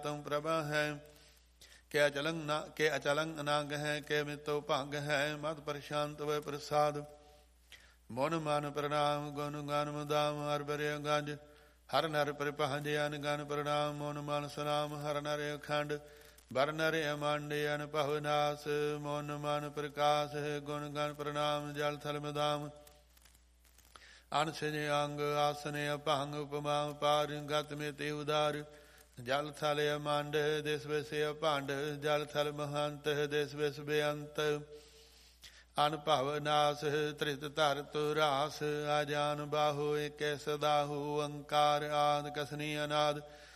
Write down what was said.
ਤੁਮ ਪ੍ਰਭਾ ਹੈ। ਕੇ ਅਚਲੰਗ ਅਨੰਗ ਹੈ, ਕੇ ਮਿਤੋ ਭੰਗ ਹੈ, ਮਤ ਪ੍ਰਸ਼ਾਂਤ ਵੈ ਪ੍ਰਸਾਦ। ਮਨ ਮਨ ਪ੍ਰਣਾਮ ਗੁਣ ਗਨ ਮੁਦਾਮ, ਹਰ ਬਰਿ ਗੰਜ ਹਰ ਨਰ ਪ੍ਰਪੰਜ ਅਨਗਨ ਪ੍ਰਣਾਮ। ਮਨ ਮਨ ਸਨਾਮ ਹਰ ਨਰ ਅਖੰਡ, ਬਰ ਨਰ ਅਮੰਡ ਅਨਭਵ ਨਾਸ। ਮਨ ਮਨ ਪ੍ਰਕਾਸ਼ ਗੁਣ ਗਨ ਪ੍ਰਣਾਮ, ਜਲ ਥਲ ਮਦਾਮ। ਅਨਸਿਜ ਅੰਗ ਆਸਨ ਅਭੰਗ, ਉਪਮਾ ਉਪਾਰ ਗਤ ਮੇ ਤੇ ਉਦਾਰ। ਜਲ ਥਲ ਅਮੰਡ ਦਿਸ ਵਿਸ ਅਭੰਡ, ਜਲ ਥਲ ਮਹੰਤ ਦਿਸ ਵਿਸ ਬੇਅੰਤ। ਅਨਭਵ ਨਾਸ ਤ੍ਰਿਤ ਧਰਤ ਰਾਸ, ਆਜਾਨ ਬਾਹੋ ਏਕੈ ਸਦਾਹੂ। ਓੰਕਾਰ ਆਦਿ ਕਸਨੀ ਅਨਾਦ,